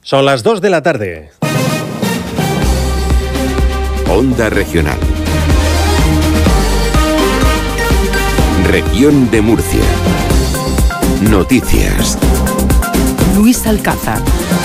Son las 2 de la tarde. Onda Regional. Región de Murcia. Noticias. Luis Alcázar.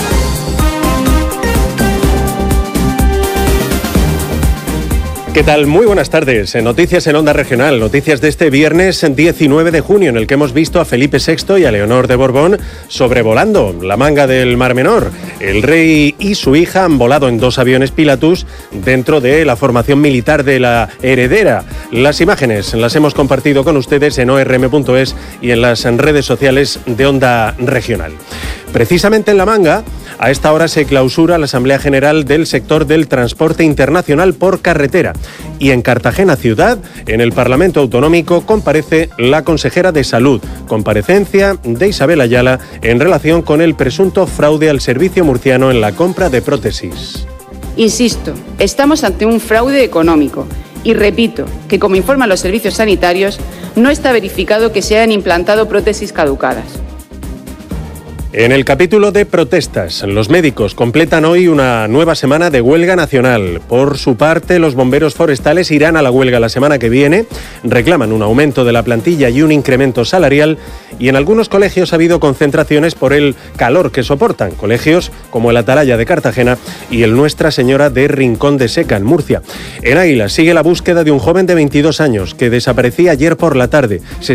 ¿Qué tal? Muy buenas tardes. Noticias en Onda Regional, noticias de este viernes 19 de junio, en el que hemos visto a Felipe VI y a Leonor de Borbón sobrevolando la manga del Mar Menor. El rey y su hija han volado en 2 aviones Pilatus dentro de la formación militar de la heredera. Las imágenes las hemos compartido con ustedes en orm.es y en las redes sociales de Onda Regional. Precisamente en La Manga, a esta hora se clausura la Asamblea General del sector del transporte internacional por carretera. Y en Cartagena ciudad, en el Parlamento Autonómico, comparece la consejera de Salud, comparecencia de Isabel Ayala en relación con el presunto fraude al servicio murciano en la compra de prótesis. Insisto, estamos ante un fraude económico y repito que, como informan los servicios sanitarios, no está verificado que se hayan implantado prótesis caducadas. En el capítulo de protestas, los médicos completan hoy una nueva semana de huelga nacional. Por su parte, los bomberos forestales irán a la huelga la semana que viene, reclaman un aumento de la plantilla y un incremento salarial, y en algunos colegios ha habido concentraciones por el calor que soportan, colegios como el Atalaya de Cartagena y el Nuestra Señora de Rincón de Seca, en Murcia. En Águila sigue la búsqueda de un joven de 22 años que desaparecía ayer por la tarde.